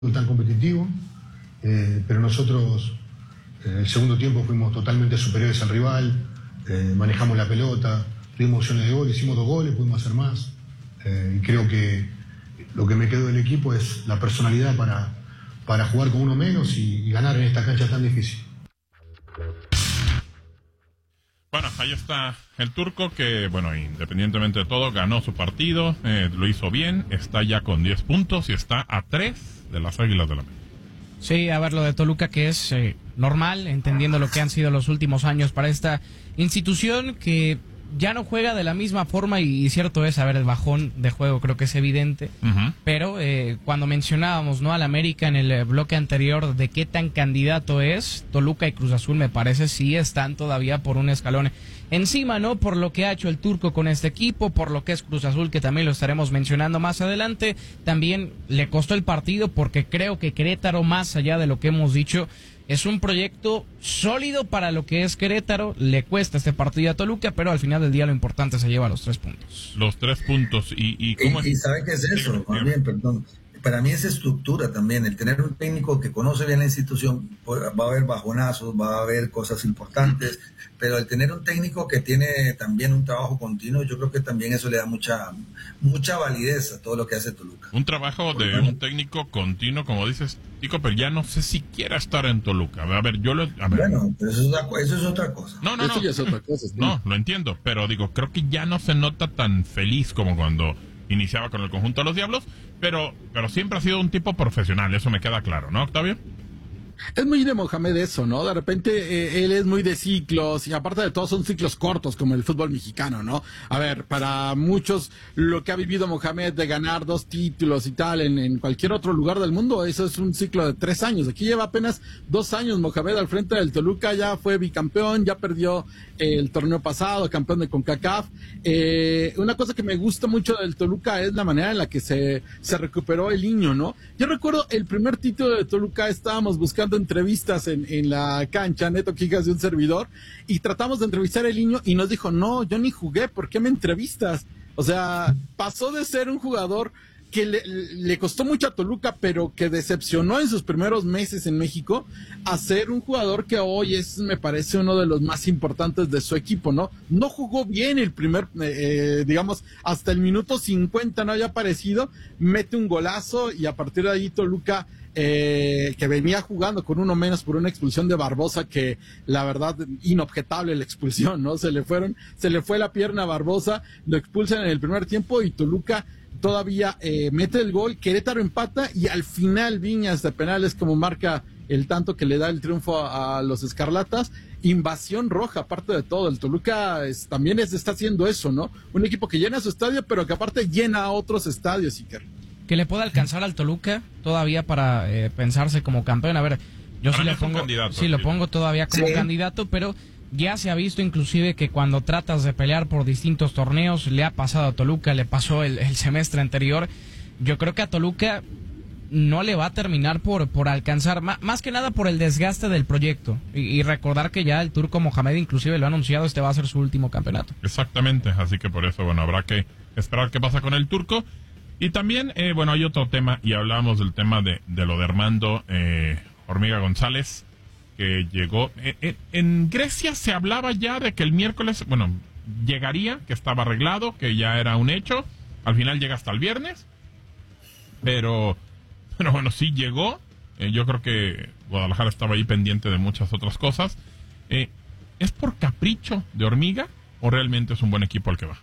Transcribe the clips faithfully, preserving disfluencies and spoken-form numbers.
tan competitivo, eh, pero nosotros en el segundo tiempo fuimos totalmente superiores al rival, eh, manejamos la pelota, tuvimos opciones de gol, hicimos dos goles, pudimos hacer más, eh, y creo que lo que me quedó del equipo es la personalidad para, para jugar con uno menos y, y ganar en esta cancha tan difícil. Bueno, ahí está el turco que, bueno, independientemente de todo, ganó su partido, eh, lo hizo bien, está ya con diez puntos y está a tres de las Águilas del América. Sí, a ver, lo de Toluca que es eh, normal, entendiendo lo que han sido los últimos años para esta institución que ya no juega de la misma forma y, y cierto es, a ver, el bajón de juego creo que es evidente, uh-huh. pero eh, cuando mencionábamos, ¿no?, al América en el bloque anterior de qué tan candidato es, Toluca y Cruz Azul me parece sí están todavía por un escalón encima, ¿no?, por lo que ha hecho el turco con este equipo, por lo que es Cruz Azul, que también lo estaremos mencionando más adelante. También le costó el partido porque creo que Querétaro, más allá de lo que hemos dicho, es un proyecto sólido para lo que es Querétaro. Le cuesta este partido a Toluca, pero al final del día lo importante se lleva los tres puntos. Los tres puntos. ¿Y, y cómo y, es? y sabe qué es eso? Más bien, perdón. Para mí es estructura también, el tener un técnico que conoce bien la institución, va a haber bajonazos, va a haber cosas importantes, pero el tener un técnico que tiene también un trabajo continuo, yo creo que también eso le da mucha mucha validez a todo lo que hace Toluca. Un trabajo de un técnico continuo, como dices, Tico, pero ya no sé si quiera estar en Toluca. A ver, yo lo... A ver. Bueno, pero eso es, otra, eso es otra cosa. No, no, eso no. ya es otra cosa. ¿Sí? No, lo entiendo, pero digo, creo que ya no se nota tan feliz como cuando iniciaba con el conjunto de los Diablos, pero pero siempre ha sido un tipo profesional, eso me queda claro, ¿no, Octavio? Es muy de Mohamed eso, ¿no? De repente eh, él es muy de ciclos y aparte de todo son ciclos cortos como el fútbol mexicano, ¿no? A ver, para muchos lo que ha vivido Mohamed de ganar dos títulos y tal en, en cualquier otro lugar del mundo, eso es un ciclo de tres años. Aquí lleva apenas dos años Mohamed al frente del Toluca, ya fue bicampeón, ya perdió eh, el torneo pasado, campeón de CONCACAF. Eh, una cosa que me gusta mucho del Toluca es la manera en la que se, se recuperó el niño, ¿no? Yo recuerdo el primer título de Toluca, estábamos buscando entrevistas en, en la cancha, Neto Quijas de un servidor, y tratamos de entrevistar al niño y nos dijo, no, yo ni jugué, ¿por qué me entrevistas? O sea, pasó de ser un jugador que le, le costó mucho a Toluca, pero que decepcionó en sus primeros meses en México, a ser un jugador que hoy es, me parece, uno de los más importantes de su equipo, ¿no? No jugó bien el primer, eh, digamos, hasta el minuto cincuenta no había aparecido, mete un golazo y a partir de ahí Toluca, eh, que venía jugando con uno menos por una expulsión de Barbosa, que la verdad, inobjetable la expulsión, ¿no? Se le fueron, se le fue la pierna a Barbosa, lo expulsan en el primer tiempo y Toluca todavía eh, mete el gol, Querétaro empata y al final Viñas de penales como marca el tanto que le da el triunfo a, a los Escarlatas. Invasión roja, aparte de todo, el Toluca es, también es, está haciendo eso, ¿no? Un equipo que llena su estadio, pero que aparte llena a otros estadios, Iker. Que le pueda alcanzar al Toluca todavía para eh, pensarse como campeón. A ver, yo sí, le pongo, sí lo pongo todavía como sí. candidato, pero ya se ha visto inclusive que cuando tratas de pelear por distintos torneos, le ha pasado a Toluca, le pasó el, el semestre anterior. Yo creo que a Toluca no le va a terminar por, por alcanzar, más, más que nada por el desgaste del proyecto. Y, y recordar que ya el turco Mohamed inclusive lo ha anunciado, este va a ser su último campeonato. Exactamente, así que por eso, bueno, habrá que esperar qué pasa con el turco. Y también, eh, bueno, hay otro tema, y hablábamos del tema de, de lo de Armando eh, Hormiga González, que llegó. Eh, eh, en Grecia se hablaba ya de que el miércoles, bueno, llegaría, que estaba arreglado, que ya era un hecho. Al final llega hasta el viernes. Pero, pero bueno, sí llegó. Eh, yo creo que Guadalajara estaba ahí pendiente de muchas otras cosas. Eh, ¿Es por capricho de Hormiga o realmente es un buen equipo al que va?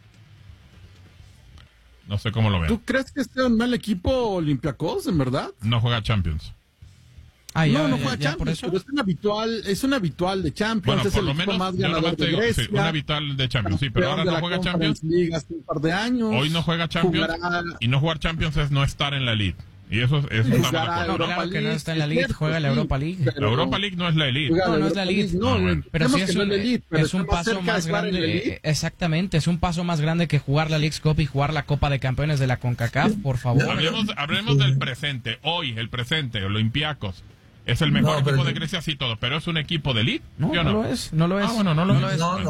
No sé cómo lo ven. ¿Tú crees que sea un mal equipo Olympiacos, en verdad? No juega Champions. Ah, ya, no, no juega ya, Champions, por eso. Pero es un habitual, es un habitual de Champions, bueno, es por el lo equipo menos, más ganador de Grecia. Sí, un habitual de Champions, sí, pero ahora no juega Champions. League hace un par de años. Hoy no juega Champions, jugará... y no jugar Champions es no estar en la Elite. Y eso, eso es una mala cosa. No, claro que no está en la Elite, juega la Europa League. La Europa League no es la Elite. No, no es la Elite. No, no, pero sí es un, elite, pero es un paso más grande. Exactamente, es un paso más grande que jugar la Leagues Cup y jugar la Copa de Campeones de la CONCACAF, por favor. Hablemos, hablemos del presente, hoy, el presente, Olympiacos. Es el mejor no, equipo de Grecia, sí, todo, pero es un equipo de elite. No, no, no lo es, no lo es. Ah, bueno, no lo no, es. No, no.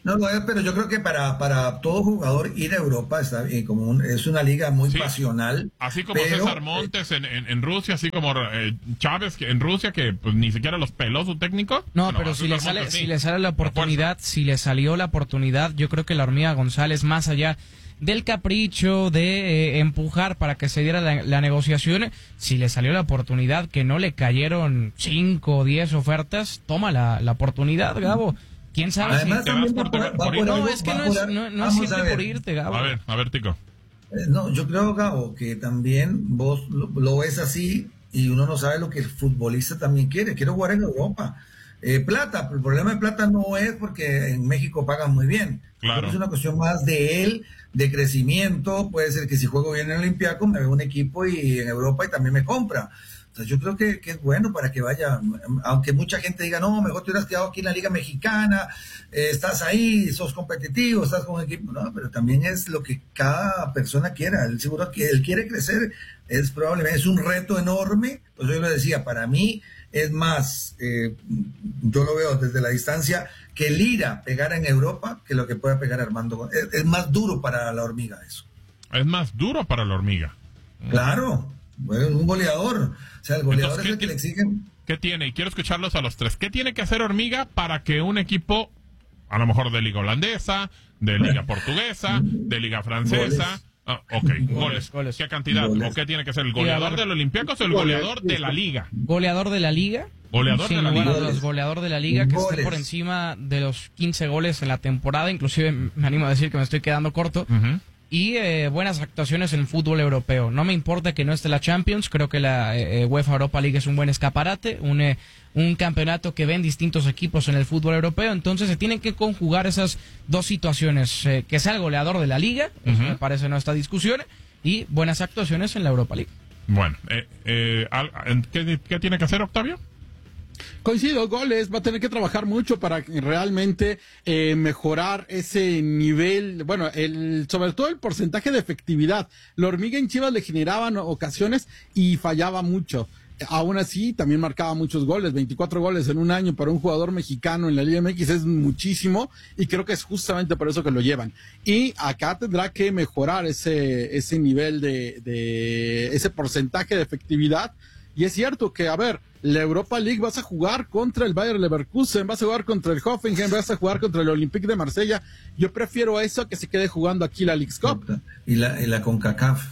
No, no, pero yo creo que para, para todo jugador ir a Europa está bien, como un- es una liga muy Sí. pasional. Así como pero, César Montes en, en, en Rusia, así como eh, Chávez que en Rusia, que pues ni siquiera los peló su técnico. No, Bueno, pero a si César le sale, Montes sí. si le sale la A fuerza. oportunidad, si le salió la oportunidad, yo creo que la hormiga González, más allá del capricho de eh, empujar para que se diera la, la negociación, si le salió la oportunidad, que no le cayeron cinco o diez ofertas, toma la, la oportunidad, Gabo. ¿Quién sabe Además, si... te también vas va por- por- por va ir. por No, algo- es que va no por es, algo- no, no es vamos a siempre ver. por irte, Gabo. A ver, a ver, Tico. Eh, No, yo creo, Gabo, que también vos lo, lo ves así y uno no sabe lo que el futbolista también quiere. Quiero jugar en Europa. Eh, plata, el problema de plata no es porque en México pagan muy bien. Claro. Es una cuestión más de él, de crecimiento. Puede ser que si juego bien en el Olympiacos me veo un equipo y en Europa y también me compra. O sea, yo creo que, que es bueno para que vaya, aunque mucha gente diga, no, mejor te hubieras quedado aquí en la Liga Mexicana, eh, estás ahí, sos competitivo, estás con un equipo. No, pero también es lo que cada persona quiera. Él seguro que él quiere crecer, es probablemente, es un reto enorme. Pues yo lo decía, para mí es más, eh, yo lo veo desde la distancia, que Lira pegara en Europa que lo que pueda pegar Armando. Es, es más duro para la hormiga eso. Es más duro para la hormiga. Claro, bueno, un goleador. O sea, el goleador Entonces, es el ¿qué- que le exigen. ¿Qué tiene? Y quiero escucharlos a los tres. ¿Qué tiene que hacer Hormiga para que un equipo, a lo mejor de Liga Holandesa, de Liga Portuguesa, de Liga Francesa... Goles. Ah, ok, goles, goles. ¿Qué cantidad? Goles. ¿O qué tiene que ser? ¿El Sí, a goleador ver. del Olympiacos o el Goles. goleador de la Liga? Goleador de la liga. Goleador Sin de la lugar Liga. a dudas, goleador de la liga, que esté Goles. por encima de los quince goles en la temporada. Inclusive me animo a decir que me estoy quedando corto. Ujú. Y eh, buenas actuaciones en fútbol europeo. No me importa que no esté la Champions, creo que la eh, UEFA Europa League es un buen escaparate, un, eh, un campeonato que ven distintos equipos en el fútbol europeo, entonces se tienen que conjugar esas dos situaciones, eh, que sea el goleador de la liga, eso Ujú. me parece no esta discusión, y buenas actuaciones en la Europa League. Bueno, eh, eh, al- en- ¿qué, ¿qué tiene que hacer Octavio? Coincido, goles, va a tener que trabajar mucho para realmente eh, mejorar ese nivel, bueno, el sobre todo el porcentaje de efectividad. La hormiga en Chivas le generaban ocasiones y fallaba mucho. Aún así, también marcaba muchos goles, veinticuatro goles en un año para un jugador mexicano en la Liga M X es muchísimo y creo que es justamente por eso que lo llevan. Y acá tendrá que mejorar ese, ese nivel de, de ese porcentaje de efectividad. Y es cierto que, a ver, la Europa League vas a jugar contra el Bayer Leverkusen, vas a jugar contra el Hoffenheim, vas a jugar contra el Olympique de Marsella. Yo prefiero eso que se quede jugando aquí la Leagues Cup. Y la, y la CONCACAF.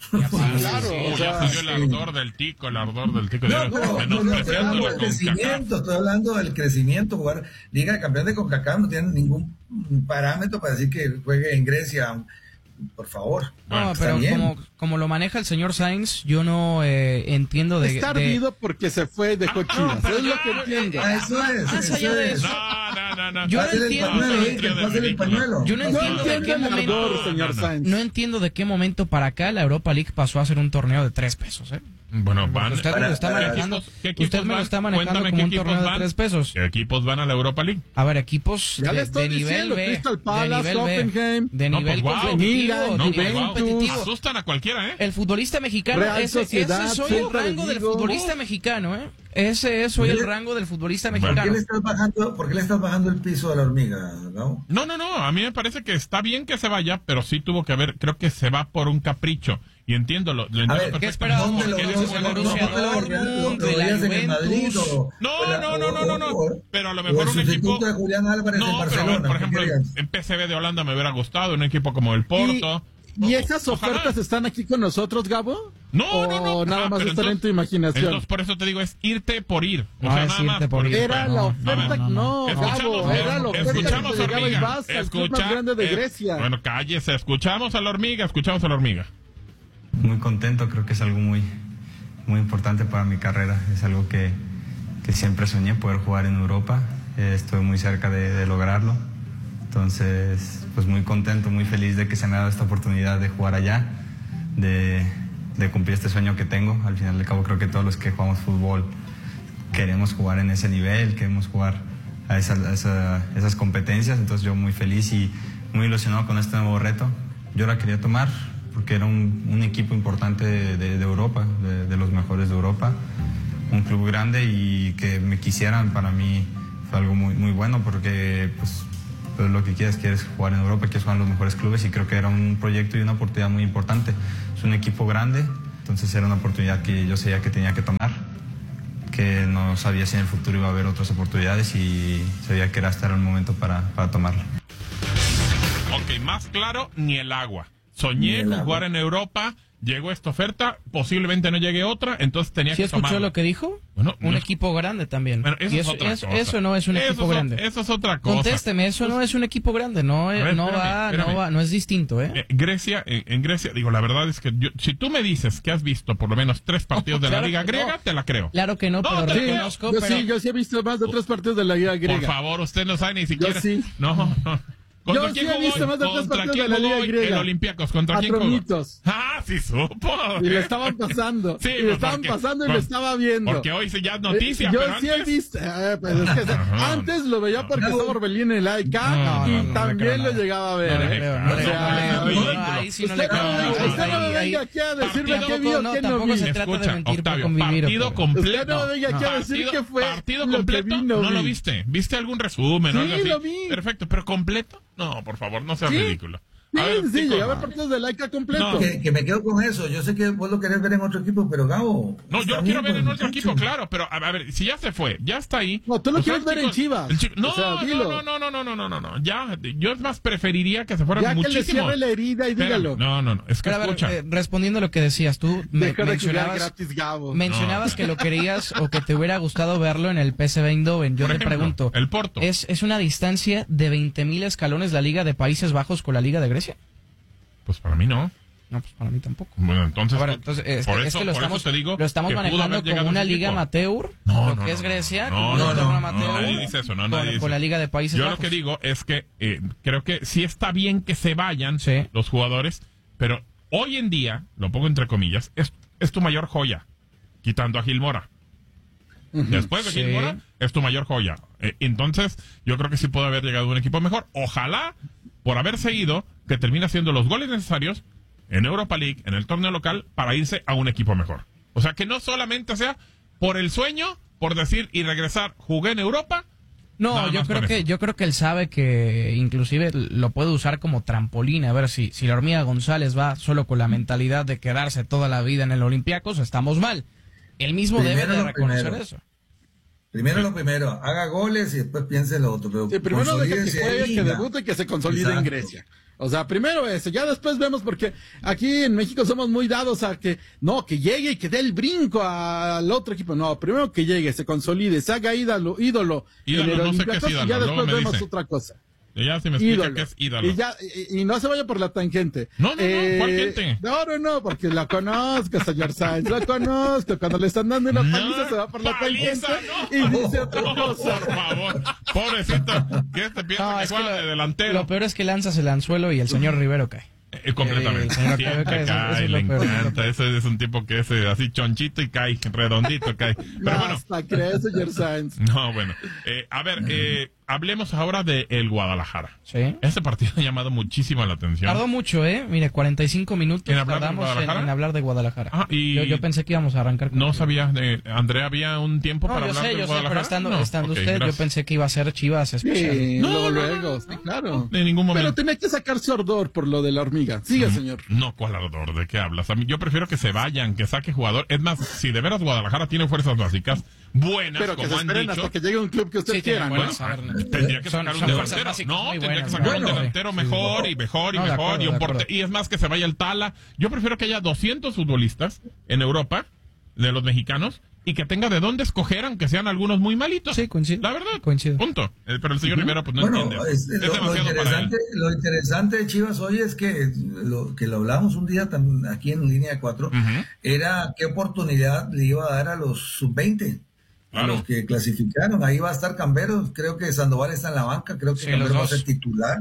Claro, Oh, o ya sea, siguió el ardor del tico, el ardor del tico. No, ya, no, no, no, estoy menospreciando hablando la del CONCACAF. crecimiento, estoy hablando del crecimiento, jugar Liga de Campeones de CONCACAF no tienen ningún parámetro para decir que juegue en Grecia, por favor. Bueno, no, está pero bien. como, como lo maneja el señor Sainz, yo no eh, entiendo de... está de- ardido porque se fue de Chivas, pero es lo ya, que entiendo. Ah, eso es, Más eso allá de es. eso. No, no, no, no. Yo no Pásale el entiendo, pañuelo, no, eh, que no, pásale el ridículo. pañuelo. Yo no No entiendo de entiendo qué el momento... ardor, señor no, no. Sainz. No entiendo de qué momento para acá la Europa League pasó a ser un torneo de tres pesos, ¿eh? Bueno, van. Usted me lo está para- manejando, ¿Qué equipos usted me lo van? está manejando Cuéntame como qué un equipos torneo de van. tres pesos. ¿Qué equipos van a la Europa League? A ver, equipos Ya le de, estoy de nivel diciendo, B, Crystal de Palace, nivel B, Hoffenheim. de No, nivel pues, wow. competitivo, Milan, de No, nivel pues, wow. competitivo. Asustan a cualquiera, ¿eh? El futbolista mexicano, Real ese, Sociedad, ese soy el Celta de rango del Vigo. futbolista mexicano, ¿eh? Ese es soy el rango del futbolista Bueno. ¿Por qué mexicano. le estás bajando, por qué le estás bajando el piso a la hormiga, Gabo? No, no, no. A mí me parece que está bien que se vaya, pero sí tuvo que haber. Creo que se va por un capricho. Y entiendo, lo, lo entiendo ver, ¿qué perfectamente. esperábamos? porque ¿Que él lo- es lo- un lo- Borussia lo- Dortmund. lo- lo de la veías en el Madrid Juventus. o- No, o la- no, no, no, no, no. o- Pero a lo o mejor el un sustituto equipo. de Julián Álvarez en No, pero a ver, Barcelona, por ejemplo, ¿qué en, querías? en P S V de Holanda me hubiera gustado, un equipo como el Porto. ¿Y O- esas ojalá. ofertas están aquí con nosotros, Gabo? No, ¿O no, no. nada Ah, más pero están en entonces- tu imaginación? Entonces, por eso te digo, es irte por ir. O No, sea, es nada irte más por ir. Era No, la no, oferta, no, no, no. Escuchamos, Gabo, era la oferta que escuchamos te a llegaba y Hormiga. vas al club Escucha, más grande de eh, Grecia. Bueno, cállese, escuchamos a la hormiga, escuchamos a la hormiga. Muy contento, creo que es algo muy, muy importante para mi carrera. Es algo que, que siempre soñé, poder jugar en Europa. Eh, estoy muy cerca de, de lograrlo. Entonces, pues muy contento, muy feliz de que se me ha dado esta oportunidad de jugar allá, de, de cumplir este sueño que tengo. Al final del cabo, creo que todos los que jugamos fútbol queremos jugar en ese nivel, queremos jugar a, esa, a esa, esas competencias. Entonces, yo muy feliz y muy ilusionado con este nuevo reto. Yo la quería tomar porque era un, un equipo importante de, de, de Europa, de, de los mejores de Europa, un club grande, y que me quisieran para mí fue algo muy, muy bueno porque pues, pues lo que quieres, quieres jugar en Europa, quieres jugar en los mejores clubes, y creo que era un proyecto y una oportunidad muy importante. Es un equipo grande, entonces era una oportunidad que yo sabía que tenía que tomar, que no sabía si en el futuro iba a haber otras oportunidades y sabía que era hasta el momento para, para tomarla. Ok, más claro, ni el agua. Soñé con jugar en Europa, llegó esta oferta, posiblemente no llegue otra, entonces tenía ¿Sí que tomarla. escuchó lo que dijo? Bueno, un no. equipo grande también. Bueno, eso y es eso, otra eso, cosa. eso no es un Eso equipo es, grande. Eso es otra cosa. Contésteme, eso pues, no es un equipo grande, no, ver, no espérame, va, espérame. no va, no es distinto, ¿eh? Eh, Grecia, en, en Grecia, digo, la verdad es que yo, si tú me dices que has visto por lo menos tres partidos de Claro la Liga que griega, no. te la creo. Claro que no, No, pero te creo. reconozco, Yo pero... sí, yo sí he visto más de tres partidos de la Liga griega. Por favor, usted no sabe ni siquiera. Yo sí. No, no. ¿Contra Yo quién sí he jugó visto hoy? más de tres ¿Contra partidos quién de la jugó Liga hoy griega? el Olympiacos? ¿Contra quién jugó? Atromitos. Ah, sí supo. Y lo estaban pasando. Sí, y lo estaban porque- pasando y lo por- estaba viendo. Porque hoy sí ya es noticia, Eh, Yo pero sí antes... he visto. eh, pues es que, Ajá. antes lo veía porque No. estaba Orbelín en el A I K No, y no, no, no también le creo lo nada. llegaba a ver. No le ¿eh? creo, no le O sea, creo, no le creo. no, Ahí sí no usted le creo. no, no, usted no no, me Ahí- venga aquí a decirme partido- qué vio, no, qué no tampoco vi. se trata de Escucha, mentir por Octavio, convivir, partido Octavio. completo. Usted no me venga aquí a decir Partido- que fue partido lo que completo, vi, no no lo vi. viste. ¿Viste algún resumen o Sí, algo así? lo vi. Perfecto, pero completo. No, por favor, no seas Sí. ridículo. Sí, A ver, sí, chicos, llegué a ver partidos de Laika completo. No. Que, que me quedo con eso. Yo sé que vos lo querés ver en otro equipo, pero Gabo. No, yo está lo quiero bien ver en con el otro muchacho. equipo, claro, pero a, a ver, si ya se fue, ya está ahí. No, tú lo pues, quieres ¿sabes, ver en chicos? Chivas. El chi- no, O sea, no, dilo. no, no, no, no, no, no, no, no, ya, yo es más preferiría que se fueran Ya que le muchísimo. cierre la herida y Espérame, dígalo. No, no, no, es que Pero a ver, escucha. eh, respondiendo a lo que decías, tú me, Deja de jugar mencionabas, gratis, Gabo. mencionabas No. que lo querías o que te hubiera gustado verlo en el P S V Eindhoven. Yo Por te ejemplo, pregunto, el Porto. ¿es, ¿es una distancia de veinte mil escalones la Liga de Países Bajos con la Liga de Grecia? Pues para mí no. No, pues para mí tampoco. Bueno, entonces, Ahora, entonces, es, por que, eso, es que lo por estamos, eso te digo lo estamos que pudo manejando haber llegado como una ese liga equipo. amateur, No, lo no, que no, es no, Grecia, no, como no, un no, torneo no, amateur, nadie dice eso, no, con, nadie dice con la eso. Liga de Países Yo Bajos. lo que digo es que eh, creo que sí está bien que se vayan Sí. los jugadores, pero hoy en día, lo pongo entre comillas, es, es tu mayor joya, quitando a Gil Mora. Después de Sí. Gil Mora, es tu mayor joya. Eh, entonces, yo creo que sí puede haber llegado un equipo mejor. Ojalá, por haber seguido, que termine haciendo los goles necesarios en Europa League, en el torneo local, para irse a un equipo mejor. O sea, que no solamente sea por el sueño, por decir y regresar, jugué en Europa. No, Nada yo más creo con que eso. yo creo que él sabe que inclusive lo puede usar como trampolín. A ver si si la hormiga González va solo con la mentalidad de quedarse toda la vida en el Olympiacos, estamos mal. Él mismo Primero debe de lo reconocer primero. eso. Primero lo primero, haga goles y después piense en lo otro. Pero Sí, primero deja que consolídese juegue, ahí, que ya. debute y que se consolide en Exacto. Grecia. O sea, primero eso, ya después vemos, porque aquí en México somos muy dados a que, no, que llegue y que dé el brinco al otro equipo. No, primero que llegue, se consolide, se haga ídolo, ídolo, Ídolo, en el no sé qué es Olympiacos, y ídolo, ya luego después me vemos dice. otra cosa. Y ya se me explica Ídolo. que es ídolo. Y, ya, y, y no se vaya por la tangente. No, no, no, ¿cuál gente? No, no, no, porque la conozco, señor Sainz, la conozco. Cuando le están dando una No, paliza, se va por la paliza, tangente no. y dice otra No, cosa. por favor. Pobrecito. Que este piensa No, que es que juega lo, de delantero. lo peor es que lanzas el anzuelo y el señor Rivero cae. Eh, completamente. Eh, señor Siempre Octavio, eso- eso cae, es le lo peor, eso es lo encanta. Ese es un tipo que es eh, así chonchito y cae, redondito cae. Pero bueno, Hasta crees, señor Sainz. no, bueno. Eh, a ver, eh, hablemos ahora de el Guadalajara. Sí. Este partido ha llamado muchísimo la atención. Tardó mucho, ¿eh? Mire, cuarenta y cinco minutos ¿En hablar de tardamos en, Guadalajara? en hablar de Guadalajara. Ah, y- yo, yo pensé que íbamos a arrancar con No sabía, eh, Andrea, ¿había un tiempo No, para yo hablar sé, de yo sé, Guadalajara? pero estando, No, estando ok, usted, gracias. yo pensé que iba a ser Chivas especial. Sí, No, luego, no, no, luego, no, sí, claro. En ningún momento. Pero tenía que sacar su ardor por lo de la hormiga. Siga, señor. No, ¿cuál ardor? ¿De qué hablas? A mí, yo prefiero que se vayan, que saque jugador. Es más, si de veras Guadalajara tiene fuerzas básicas buenas, Pero que como se han esperen dicho, hasta que llegue un club que usted Sí, quiera, tiene ¿no? buenas, a ver, tendría que son- sacar un son fuerzas delantero. básicas No, muy tendría que buenas, sacar bueno, un sí. delantero mejor y mejor y No, de mejor acuerdo, y un de acuerdo. porte. Y es más, que se vaya el Tala. Yo prefiero que haya doscientos futbolistas en Europa, de los mexicanos, y que tenga de dónde escoger, aunque sean algunos muy malitos. Sí, coincido. La verdad. Coincido. Punto. Eh, Pero el señor Rivera, pues no Bueno, entiende. es- Es lo, lo demasiado para él. interesante, lo interesante de Chivas hoy es que lo que lo hablamos un día tam- aquí en Línea de Cuatro, Ujú. era qué oportunidad le iba a dar a los sub veinte, a Claro. los que clasificaron. Ahí va a estar Cambero, creo que Sandoval está en la banca, creo que Sí, Cambero los va a dos. ser titular.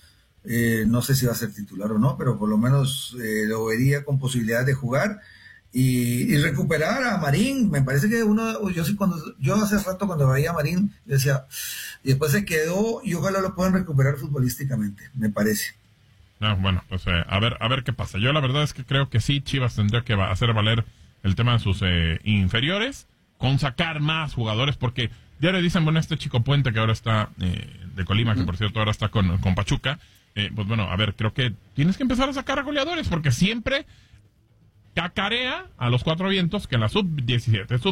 Eh, no sé si va a ser titular o no, pero por lo menos eh, lo vería con posibilidad de jugar. Y, y recuperar a Marín, me parece que uno, yo sí cuando, yo hace rato cuando veía a Marín, yo decía, y después se quedó, y ojalá lo puedan recuperar futbolísticamente, me parece. Ah, bueno, pues eh, a ver a ver qué pasa. Yo la verdad es que creo que sí, Chivas tendría que va- hacer valer el tema de sus eh, inferiores, con sacar más jugadores, porque Diario dicen, bueno, este Chico Puente que ahora está eh, de Colima, que por cierto ahora está con, con Pachuca, eh, pues bueno, a ver, creo que tienes que empezar a sacar a goleadores, porque siempre cacarea a los cuatro vientos que en la sub diecisiete, sub